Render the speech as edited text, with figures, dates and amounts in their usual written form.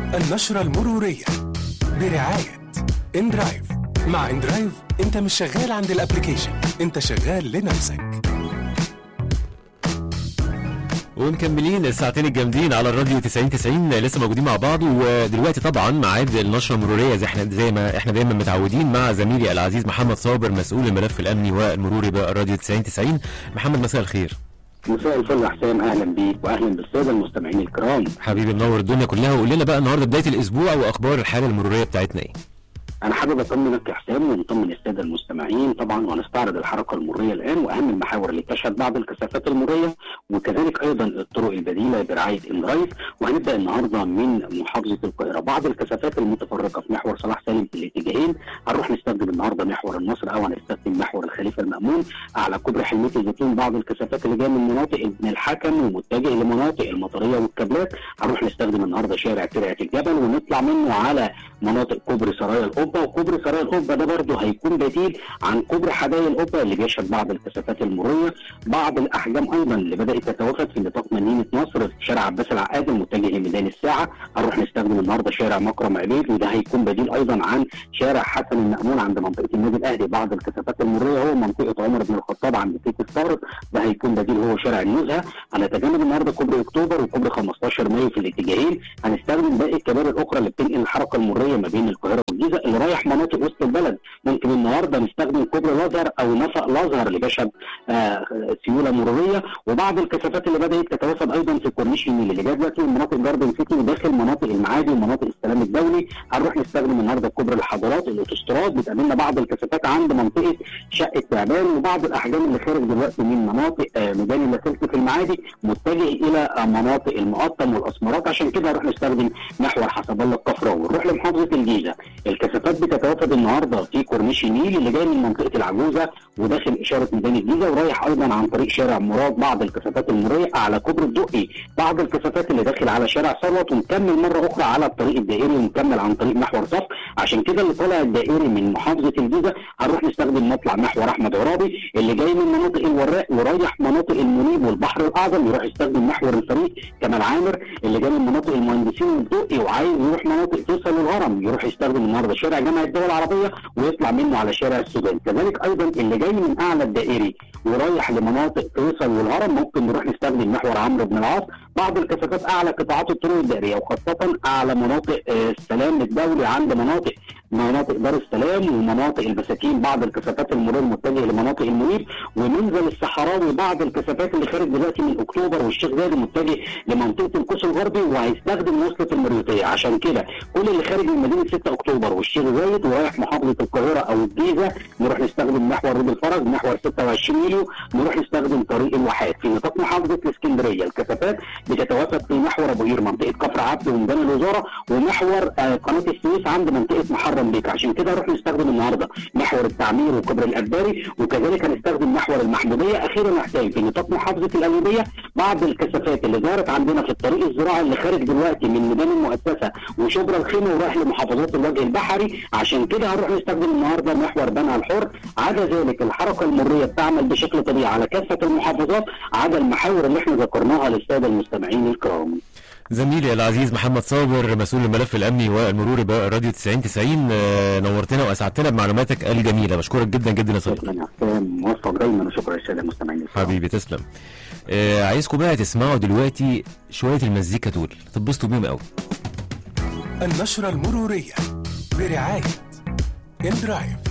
النشرة المرورية برعاية اندرايف. مع اندرايف انت مش شغال عند الابليكيشن، انت شغال لنفسك. ومكملين الساعتين الجامدين على الراديو 90 لسه موجودين مع بعض. ودلوقتي طبعا ميعاد النشره المروريه زي ما احنا دايما متعودين مع زميلي العزيز محمد صابر مسؤول الملف الامني والمروري بالراديو 90. محمد مساء الخير. مساء الفل يا حسام، اهلا بيك واهلا بالساده المستمعين الكرام. حبيبي منور الدنيا كلها. وقول لنا بقى النهارده بدايه الاسبوع واخبار الحاله المروريه بتاعتنا ايه؟ انا حابب اطمنك يا حسام ونطمن الساده المستمعين طبعا، وهنستعرض الحركه المروريه الان واهم المحاور اللي تشهد بعض الكثافات المروريه وكذلك ايضا الطرق البديله برعايه اندرايف. وهنبدا النهارده من محافظه القاهره بعض الكثافات المتفرقه في محور صلاح سالم في الاتجاهين. هنروح نستخدم النهارده محور النصر او هنستخدم محور الخليفه المامون. على كوبري حلميه الزيتون بعض الكثافات اللي جايه من مناطق ابن الحكم ومتجه لمناطق المطريه والكابلات. هنروح نستخدم النهارده شارع ترعه الجبل ونطلع منه على مناطق كوبري سرايا القبه. وكوبري سرايا القبه ده برضه هيكون بديل عن كوبري حدائق القبه اللي بيشهد بعض الكثافات المروريه. بعض الاحجام ايضا اللي بدات تتوافد في نطاق مدينه نصر في شارع عباس العقاد المتجه لميدان الساعه. هنروح نستخدم النهارده شارع مكرم عبيد وده هيكون بديل ايضا عن شارع حسن المأمون عند منطقه النادي الاهلي. بعض الكثافات المروريه هو منطقه عمر بن الخطاب عند سيك الثغر، ده هيكون بديل هو شارع النزهه. هنتجنب النهارده كوبري اكتوبر وكوبري 15 مايو في الاتجاهين. هنستخدم باقي الكباري الاخرى اللي بتنقل الحركه المروريه ما بين القاهره والجيزه اللي رايح مناطق وسط البلد. ممكن النهارده نستخدم كوبري الازهر او نفق الازهر اللي بيشهد سيوله مروريه. وبعض الكثافات اللي بدات تتوافد ايضا في كورنيش النيل اللي جايه دلوقتي من مناطق جاردن سيتي وداخل مناطق المعادي ومناطق السلام الدولي. هنروح نستخدم النهارده كوبري الحضارات الاوتوستراد. بتقابلنا بعض الكثافات عند منطقه شقه تعبان وبعض الاحجام اللي خارج دلوقتي من مناطق ميدان اللاسلكي في المعادي متجه الى مناطق المقطم والاسمرات. عشان كده هنروح نستخدم محور حسب الله الكفراوي. نروح لمحافظه الجيزه، الكثافات بتتوافد النهارده في كورنيش النيل اللي جاي من منطقه العجوزه وداخل اشاره ميدان الجيزه ورايح ايضا عن طريق شارع مراد. بعض الكثافات المروريه على كوبري الدقي، بعض الكثافات اللي داخل على شارع ثروت ونكمل مره اخرى على الطريق الدائري ونكمل عن طريق محور صف. عشان كده اللي طالع الدائري من محافظه الجيزه هنروح نستخدم مطلع محور احمد عرابي اللي جاي من مناطق الوراق ورايح مناطق المنيب والبحر الاعظم يروح يستخدم محور الفريق كمال عامر اللي جاي من مناطق المهندسين والدقي وعايز يروح مناطق فيصل والهرم يروح يستخدم النهارده شارع جامعه الدول العربيه ويطلع منه على شارع السودان. كذلك ايضا اللي جاي من اعلى الدائري ورايح لمناطق فيصل والهرم ممكن نروح نستخدم محور عمرو بن العاص. بعض الكثافات اعلى قطاعات الطرق الدائريه وخاصه اعلى مناطق السلام الدولي عند مناطق دار السلام ومناطق البساتين. بعض الكثافات المرور متجهه لمناطق المنيب ومنزل الصحراوي. بعض الكثافات اللي خارج دلوقتي من اكتوبر والشيخ زايد متجه لمنطقه القوس الغربي وهيستخدم وصله المريوطيه. عشان كده كل اللي خارج من مدينه 6 اكتوبر والشيخ زايد ورايح محافظه القاهره او الجيزه نروح نستخدم محور رود الفرج، محور 26 يوليو، نروح نستخدم طريق الواحات. في نطاق محافظه الاسكندريه الكثافات بتتوافد في محور ابو قير منطقه كفر عبد وميدان الوزاره ومحور قناه السويس عند منطقه محرم بيك. عشان كده نروح نستخدم النهارده محور التعمير وكوبري الاباري وكذلك هنستخدم محور المحموديه. اخيرا نحتاج في نطاق محافظه القليوبيه بعض الكثافات اللي ظهرت عندنا في الطريق الزراعي اللي خارج دلوقتي من ميدان المؤسسه وشبرا الخيمه ورايح لمحافظات الوجه البحري. عشان كده هنروح نستخدم النهارده محور بنها الحر. عدا ذلك الحركه المروريه بتعمل بشكل طبيعي على كافه المحافظات عدا المحاور اللي احنا ذكرناها للساده المستمعين الكرام. زميلي العزيز محمد صابر مسؤول الملف الامني والمروري بالراديو 90 نورتنا واسعدتنا بمعلوماتك الجميله. بشكرك جدا جدا يا صديقي. شكرا موفق دايما وشكرا للساده المستمعين حبيبي تسلم. عايزكم بقى تسمعوا دلوقتي شويه المزيكا دول تتبسطوا بيهم قوي. النشره المروريه برعايه اندرايف.